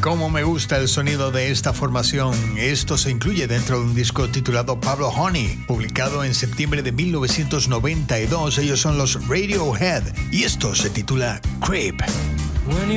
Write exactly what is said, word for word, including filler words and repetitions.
Cómo me gusta el sonido de esta formación. Esto se incluye dentro de un disco titulado Pablo Honey, publicado en septiembre de mil novecientos noventa y dos. Ellos son los Radiohead y esto se titula Creep.